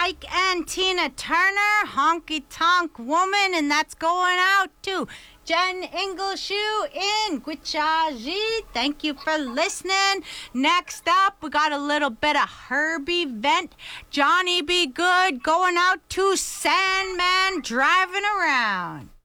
Mike and Tina Turner, Honky Tonk Woman, and that's going out to Jen Ingleshoe in Gwich'aji. Thank you for listening. Next up, we got a little bit of Herbie Vent, Johnny B. Good, going out to Sandman Driving Around.